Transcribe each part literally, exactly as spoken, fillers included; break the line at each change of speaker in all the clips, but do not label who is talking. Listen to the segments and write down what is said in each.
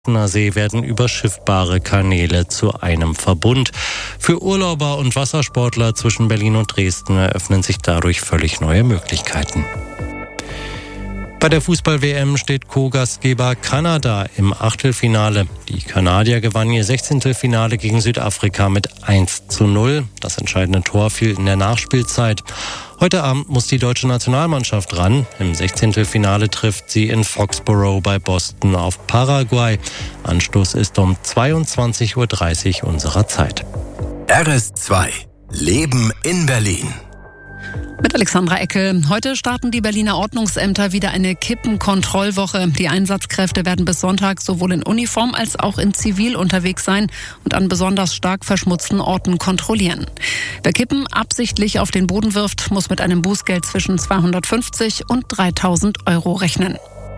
See werden über schiffbare Kanäle zu einem Verbund. Für Urlauber und Wassersportler zwischen Berlin und Dresden eröffnen sich dadurch völlig neue Möglichkeiten. Bei der Fußball-W M steht Co-Gastgeber Kanada im Achtelfinale. Die Kanadier gewannen ihr sechzehntes Finale gegen Südafrika mit eins zu null. Das entscheidende Tor fiel in der Nachspielzeit. Heute Abend muss die deutsche Nationalmannschaft ran. Im sechzehnten Finale trifft sie in Foxborough bei Boston auf Paraguay. Anstoß ist um zweiundzwanzig Uhr dreißig unserer Zeit.
R S zwei Leben in Berlin.
Mit Alexandra Eckel. Heute starten die Berliner Ordnungsämter wieder eine Kippenkontrollwoche. Die Einsatzkräfte werden bis Sonntag sowohl in Uniform als auch in Zivil unterwegs sein und an besonders stark verschmutzten Orten kontrollieren. Wer Kippen absichtlich auf den Boden wirft, muss mit einem Bußgeld zwischen zweihundertfünfzig und dreitausend Euro rechnen.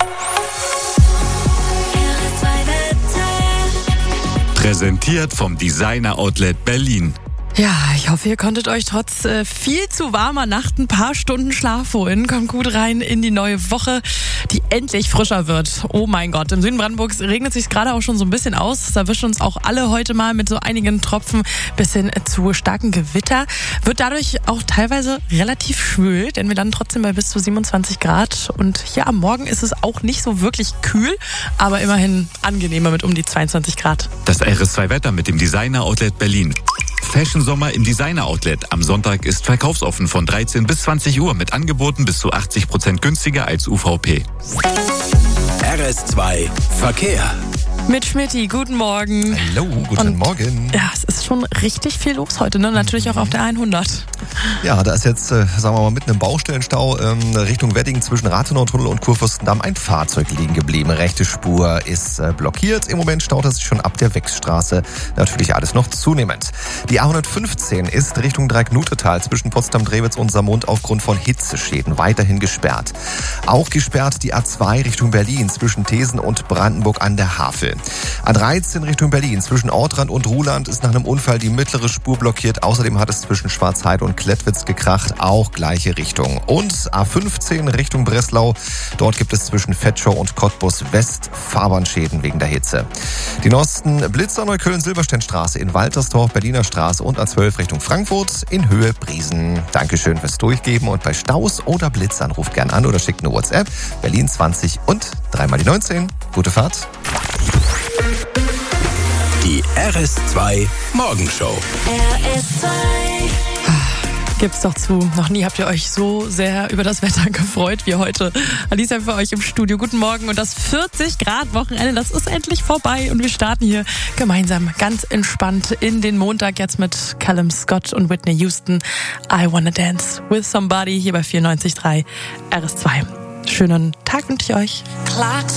Präsentiert vom Designer Outlet Berlin.
Ja, ich hoffe, ihr konntet euch trotz äh, viel zu warmer Nacht ein paar Stunden Schlaf holen. Kommt gut rein in die neue Woche, die endlich frischer wird. Oh mein Gott, im Süden Brandenburgs regnet es sich gerade auch schon so ein bisschen aus. Das erwischt uns auch alle heute mal mit so einigen Tropfen bis hin zu starken Gewitter. Wird dadurch auch teilweise relativ schwül, denn wir landen trotzdem bei bis zu siebenundzwanzig Grad. Und hier am Morgen ist es auch nicht so wirklich kühl, aber immerhin angenehmer mit um die zweiundzwanzig Grad.
Das R S zwei Wetter mit dem Designer Outlet Berlin. Fashion Sommer im Designer Outlet. Am Sonntag ist verkaufsoffen von dreizehn bis zwanzig Uhr mit Angeboten bis zu achtzig Prozent günstiger als U V P.
R S zwei Verkehr.
Mit Schmidti, guten Morgen.
Hallo, guten
Und,
Morgen.
Ja, es ist schon richtig viel los heute, ne? Natürlich auch auf der hundert.
Ja, da ist jetzt, äh, sagen wir mal, mitten im Baustellenstau ähm, Richtung Wedding zwischen Rathenau-Tunnel und Kurfürstendamm ein Fahrzeug liegen geblieben. Rechte Spur ist äh, blockiert. Im Moment staut es sich schon ab der Wechsstraße. Natürlich alles noch zunehmend. Die A hundertfünfzehn ist Richtung Dreiecknutetal zwischen Potsdam-Drewitz und Samund aufgrund von Hitzeschäden weiterhin gesperrt. Auch gesperrt die A zwei Richtung Berlin zwischen Thesen und Brandenburg an der Havel. A dreizehn Richtung Berlin zwischen Ortrand und Ruhland ist nach einem Unfall die mittlere Spur blockiert. Außerdem hat es zwischen Schwarzheide und Klettwitz gekracht, auch gleiche Richtung. Und A fünfzehn Richtung Breslau. Dort gibt es zwischen Fetschau und Cottbus West Fahrbahnschäden wegen der Hitze. Die Nosten Blitzer Neukölln-Silbersteinstraße in Waltersdorf, Berliner Straße und A zwölf Richtung Frankfurt in Höhe Briesen. Dankeschön fürs Durchgeben und bei Staus oder Blitzern ruft gern an oder schickt eine WhatsApp. Berlin zwanzig und dreimal die neunzehn. Gute Fahrt.
Die R S zwei Morgenshow.
R S zwei.
Gibt's doch zu. Noch nie habt ihr euch so sehr über das Wetter gefreut wie heute. Alicia für euch im Studio. Guten Morgen. Und das vierzig Grad Wochenende, das ist endlich vorbei. Und wir starten hier gemeinsam ganz entspannt in den Montag jetzt mit Callum Scott und Whitney Houston. I Wanna Dance with Somebody hier bei vierundneunzig Komma drei R S zwei. Schönen Tag wünsche ich euch.